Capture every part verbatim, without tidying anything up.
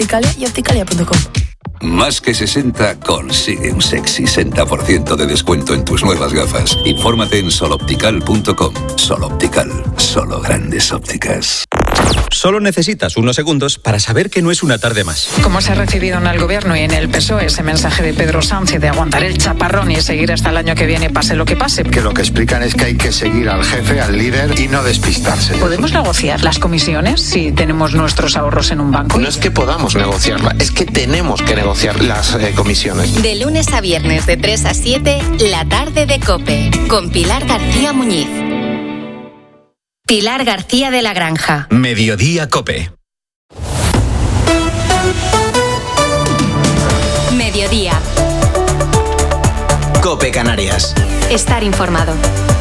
Opticalia y opticalia punto com. Más que sesenta consigue un sexy sesenta por ciento de descuento en tus nuevas gafas. Infórmate en sol optical punto com. Sol Optical, solo grandes ópticas. Solo necesitas unos segundos para saber que no es una tarde más. ¿Cómo se ha recibido en el Gobierno y en el P S O E ese mensaje de Pedro Sánchez de aguantar el chaparrón y seguir hasta el año que viene, pase lo que pase? Que lo que explican es que hay que seguir al jefe, al líder y no despistarse. ¿Podemos negociar las comisiones si tenemos nuestros ahorros en un banco? No es que podamos negociarla, es que tenemos que negociar las eh, comisiones. De lunes a viernes de tres a siete, la tarde de COPE, con Pilar García Muñiz. Pilar García de la Granja. Mediodía COPE. Mediodía. COPE Canarias. Estar informado.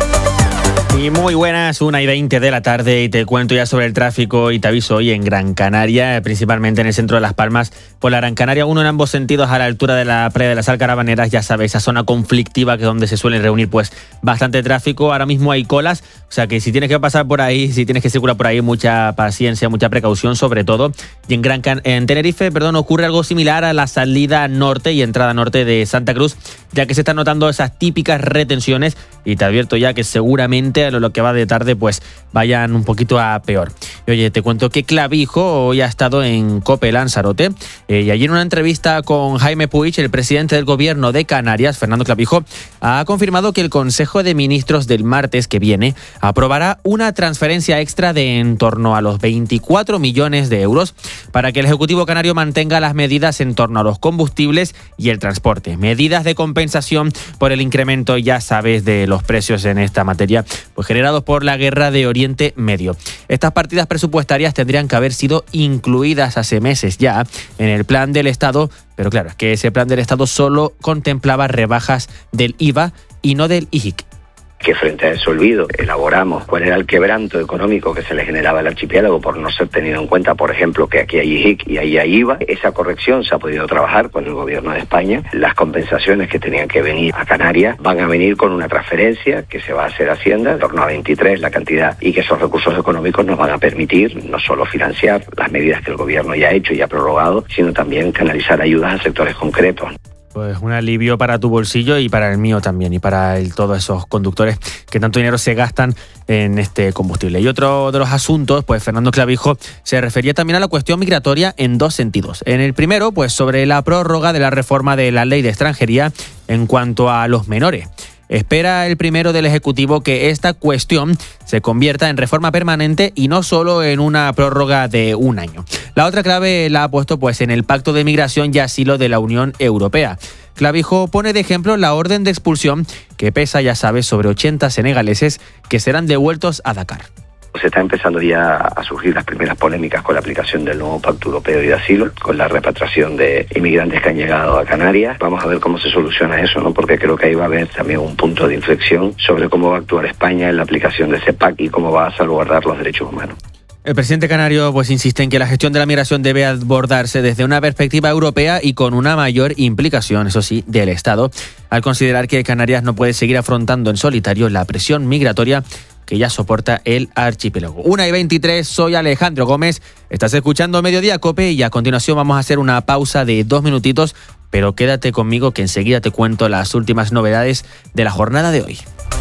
Y muy buenas, una y veinte de la tarde, y te cuento ya sobre el tráfico y te aviso hoy en Gran Canaria, principalmente en el centro de Las Palmas, por la Gran Canaria uno en ambos sentidos a la altura de la playa de las Alcarabaneras, ya sabéis, esa zona conflictiva que es donde se suele reunir pues bastante tráfico. Ahora mismo hay colas, o sea que si tienes que pasar por ahí, si tienes que circular por ahí, mucha paciencia, mucha precaución sobre todo. Y en Gran Can- en Tenerife, perdón, ocurre algo similar a la salida norte y entrada norte de Santa Cruz, ya que se están notando esas típicas retenciones, y te advierto ya que seguramente a lo que va de tarde pues vayan un poquito a peor. Y oye, te cuento que Clavijo hoy ha estado en COPE Lanzarote, eh, y allí en una entrevista con Jaime Puig, el presidente del gobierno de Canarias, Fernando Clavijo, ha confirmado que el Consejo de Ministros del martes que viene aprobará una transferencia extra de en torno a los veinticuatro millones de euros para que el Ejecutivo canario mantenga las medidas en torno a los combustibles y el transporte. Medidas de compensación por el incremento, ya sabes, de los precios en esta materia, pues generados por la guerra de Oriente Medio. Estas partidas presupuestarias tendrían que haber sido incluidas hace meses ya en el plan del Estado, pero claro, es que ese plan del Estado solo contemplaba rebajas del I V A y no del I J I C. Que frente a ese olvido elaboramos cuál era el quebranto económico que se le generaba al archipiélago por no ser tenido en cuenta, por ejemplo, que aquí hay I J I C y ahí hay I V A. Esa corrección se ha podido trabajar con el gobierno de España. Las compensaciones que tenían que venir a Canarias van a venir con una transferencia que se va a hacer a Hacienda, en torno a veintitrés la cantidad, y que esos recursos económicos nos van a permitir no solo financiar las medidas que el gobierno ya ha hecho y ha prorrogado, sino también canalizar ayudas a sectores concretos. Pues un alivio para tu bolsillo y para el mío también, y para el, todos esos conductores que tanto dinero se gastan en este combustible. Y otro de los asuntos, pues Fernando Clavijo se refería también a la cuestión migratoria en dos sentidos. En el primero, pues sobre la prórroga de la reforma de la ley de extranjería en cuanto a los menores. Espera el primero del Ejecutivo que esta cuestión se convierta en reforma permanente y no solo en una prórroga de un año. La otra clave la ha puesto pues en el Pacto de Migración y Asilo de la Unión Europea. Clavijo pone de ejemplo la orden de expulsión que pesa, ya sabes, sobre ochenta senegaleses que serán devueltos a Dakar. Se está empezando ya a surgir las primeras polémicas con la aplicación del nuevo Pacto Europeo de Asilo, con la repatriación de inmigrantes que han llegado a Canarias. Vamos a ver cómo se soluciona eso, ¿no? Porque creo que ahí va a haber también un punto de inflexión sobre cómo va a actuar España en la aplicación de ese pacto y cómo va a salvaguardar los derechos humanos. El presidente canario pues insiste en que la gestión de la migración debe abordarse desde una perspectiva europea y con una mayor implicación, eso sí, del Estado, al considerar que Canarias no puede seguir afrontando en solitario la presión migratoria que ya soporta el archipiélago. una y veintitrés, soy Alejandro Gómez, estás escuchando Mediodía COPE y a continuación vamos a hacer una pausa de dos minutitos, pero quédate conmigo que enseguida te cuento las últimas novedades de la jornada de hoy.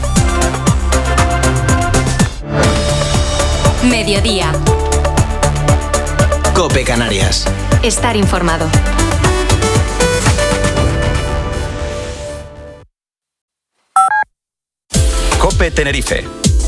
Mediodía. COPE Canarias. Estar informado. COPE Tenerife.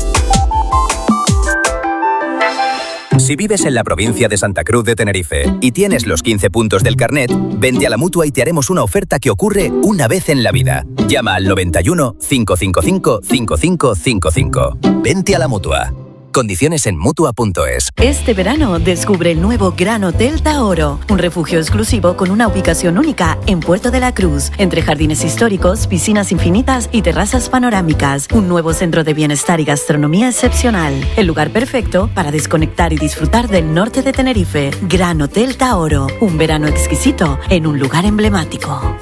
Si vives en la provincia de Santa Cruz de Tenerife y tienes los quince puntos del carnet, vente a la Mutua y te haremos una oferta que ocurre una vez en la vida. Llama al noventa y uno, cinco cinco cinco, cinco cinco cinco cinco. Vente a la Mutua. Condiciones en Mutua punto es. Este verano descubre el nuevo Gran Hotel Taoro, un refugio exclusivo con una ubicación única en Puerto de la Cruz, entre jardines históricos, piscinas infinitas y terrazas panorámicas. Un nuevo centro de bienestar y gastronomía excepcional. El lugar perfecto para desconectar y disfrutar del norte de Tenerife. Gran Hotel Taoro, un verano exquisito en un lugar emblemático.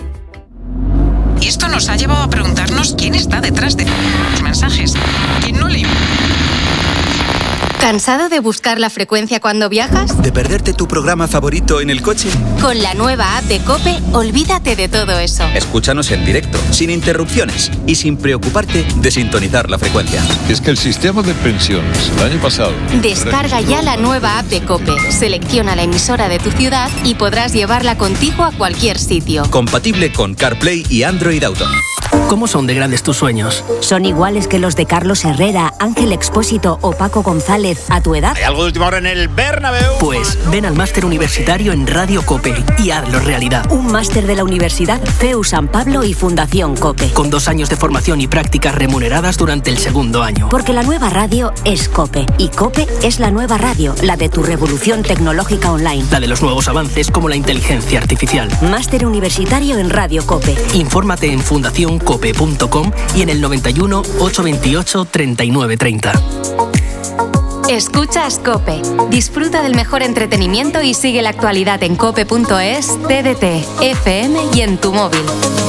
Y esto nos ha llevado a preguntarnos quién está detrás de los mensajes. ¿Quién no le ¿Cansado de buscar la frecuencia cuando viajas? ¿De perderte tu programa favorito en el coche? Con la nueva app de COPE, olvídate de todo eso. Escúchanos en directo, sin interrupciones y sin preocuparte de sintonizar la frecuencia. Es que el sistema de pensiones el año pasado... Descarga ya la nueva app de COPE, selecciona la emisora de tu ciudad y podrás llevarla contigo a cualquier sitio. Compatible con CarPlay y Android Auto. ¿Cómo son de grandes tus sueños? ¿Son iguales que los de Carlos Herrera, Ángel Expósito o Paco González a tu edad? ¿Hay algo de última hora en el Bernabéu? Pues ven al máster universitario en Radio COPE y hazlo realidad. Un máster de la Universidad C E U San Pablo y Fundación COPE. Con dos años de formación y prácticas remuneradas durante el segundo año. Porque la nueva radio es COPE y COPE es la nueva radio, la de tu revolución tecnológica online. La de los nuevos avances como la inteligencia artificial. Máster universitario en Radio COPE. Infórmate en fundación cope punto com y en el noventa y uno, ochocientos veintiocho, treinta y nueve treinta. Escuchas COPE. Disfruta del mejor entretenimiento y sigue la actualidad en cope punto es, T D T, F M y en tu móvil.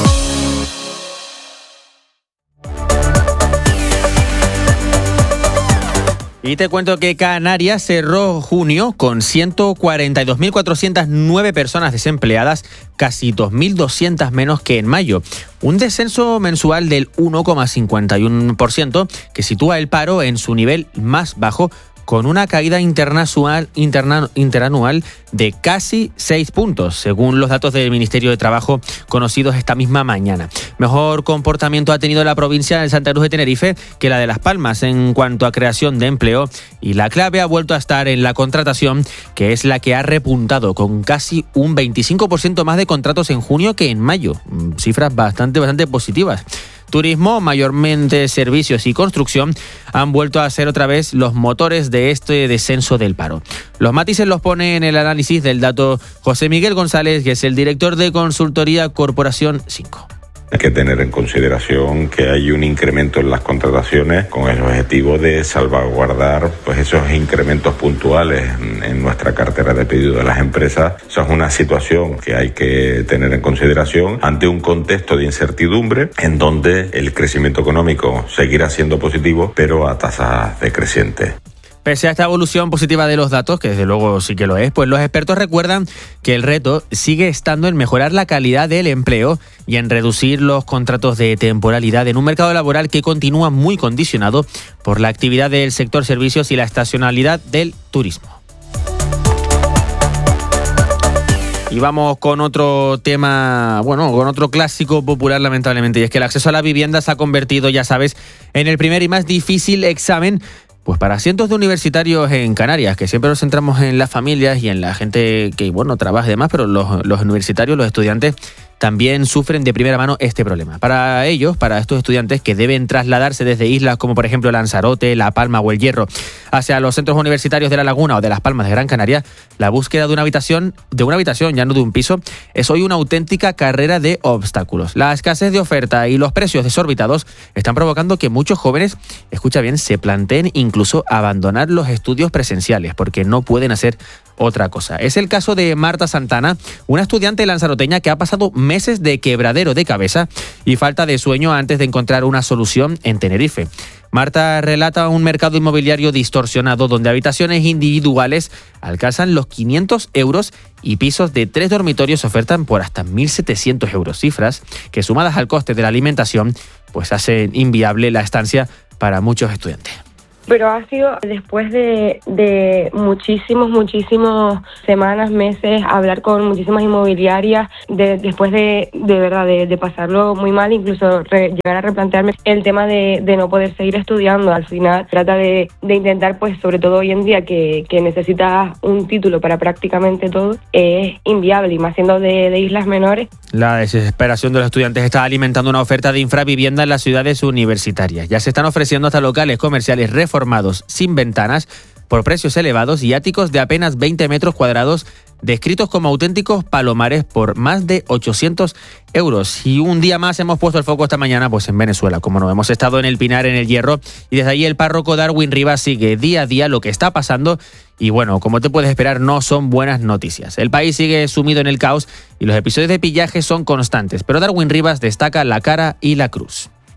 Y te cuento que Canarias cerró junio con ciento cuarenta y dos mil cuatrocientas nueve personas desempleadas, casi dos mil doscientas menos que en mayo. Un descenso mensual del uno coma cincuenta y uno por ciento que sitúa el paro en su nivel más bajo, con una caída internacional, interna, interanual de casi seis puntos, según los datos del Ministerio de Trabajo conocidos esta misma mañana. Mejor comportamiento ha tenido la provincia de Santa Cruz de Tenerife que la de Las Palmas en cuanto a creación de empleo, y la clave ha vuelto a estar en la contratación, que es la que ha repuntado con casi un veinticinco por ciento más de contratos en junio que en mayo. Cifras bastante, bastante positivas. Turismo, mayormente servicios y construcción han vuelto a ser otra vez los motores de este descenso del paro. Los matices los pone en el análisis del dato José Miguel González, que es el director de consultoría Corporación cinco. Hay que tener en consideración que hay un incremento en las contrataciones con el objetivo de salvaguardar pues esos incrementos puntuales en, en nuestra cartera de pedido de las empresas. Eso es una situación que hay que tener en consideración ante un contexto de incertidumbre en donde el crecimiento económico seguirá siendo positivo, pero a tasas decrecientes. Pese a esta evolución positiva de los datos, que desde luego sí que lo es, pues los expertos recuerdan que el reto sigue estando en mejorar la calidad del empleo y en reducir los contratos de temporalidad en un mercado laboral que continúa muy condicionado por la actividad del sector servicios y la estacionalidad del turismo. Y vamos con otro tema, bueno, con otro clásico popular lamentablemente, y es que el acceso a la vivienda se ha convertido, ya sabes, en el primer y más difícil examen pues para cientos de universitarios en Canarias, que siempre nos centramos en las familias y en la gente que, bueno, trabaja y demás, pero los, los universitarios, los estudiantes, también sufren de primera mano este problema. Para ellos, para estos estudiantes que deben trasladarse desde islas como por ejemplo Lanzarote, La Palma o El Hierro hacia los centros universitarios de La Laguna o de Las Palmas de Gran Canaria, la búsqueda de una habitación, de una habitación, ya no de un piso, es hoy una auténtica carrera de obstáculos. La escasez de oferta y los precios desorbitados están provocando que muchos jóvenes, escucha bien, se planteen incluso abandonar los estudios presenciales porque no pueden hacer otra cosa. Es el caso de Marta Santana, una estudiante lanzaroteña que ha pasado meses de quebradero de cabeza y falta de sueño antes de encontrar una solución en Tenerife. Marta relata un mercado inmobiliario distorsionado donde habitaciones individuales alcanzan los quinientos euros y pisos de tres dormitorios ofertan por hasta mil setecientos euros, cifras que sumadas al coste de la alimentación pues hacen inviable la estancia para muchos estudiantes. Pero ha sido después de, de muchísimos, muchísimos semanas, meses, hablar con muchísimas inmobiliarias, de, después de, de verdad, de, de pasarlo muy mal, incluso re, llegar a replantearme el tema de, de no poder seguir estudiando. Al final trata de, de intentar, pues sobre todo hoy en día, que, que necesitas un título para prácticamente todo, es inviable, y más siendo de, de islas menores. La desesperación de los estudiantes está alimentando una oferta de infravivienda en las ciudades universitarias. Ya se están ofreciendo hasta locales comerciales reformados formados sin ventanas por precios elevados y áticos de apenas veinte metros cuadrados descritos como auténticos palomares por más de ochocientos euros. Y un día más hemos puesto el foco esta mañana pues en Venezuela, como no, hemos estado en el Pinar, en el Hierro, y desde allí el párroco Darwin Rivas sigue día a día lo que está pasando y bueno, como te puedes esperar, no son buenas noticias. El país sigue sumido en el caos y los episodios de pillaje son constantes, pero Darwin Rivas destaca la cara y la cruz.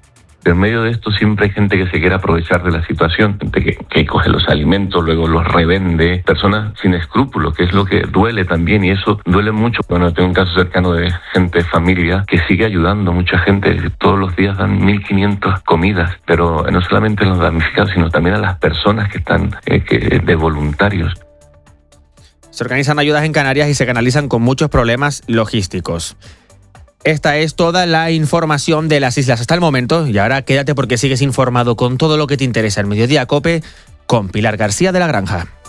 Pero en medio de esto siempre hay gente que se quiere aprovechar de la situación, gente que, que coge los alimentos, luego los revende, personas sin escrúpulos, que es lo que duele también, y eso duele mucho. Bueno, tengo un caso cercano de gente, familia, que sigue ayudando, mucha gente, todos los días dan mil quinientas comidas, pero no solamente a los damnificados, sino también a las personas que están eh, que, de voluntarios. Se organizan ayudas en Canarias y se canalizan con muchos problemas logísticos. Esta es toda la información de las islas hasta el momento, y ahora quédate porque sigues informado con todo lo que te interesa en Mediodía COPE con Pilar García de la Granja.